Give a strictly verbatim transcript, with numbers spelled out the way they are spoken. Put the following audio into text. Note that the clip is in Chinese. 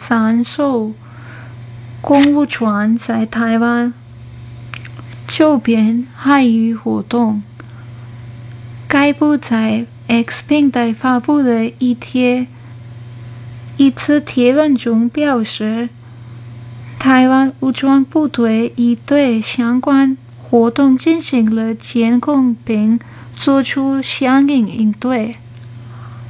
三艘公务船在台湾周边海域活动。该部在 X 平台发布的一贴一次贴文中表示，台湾武装部队已对相关活动进行了监控并做出相应应对。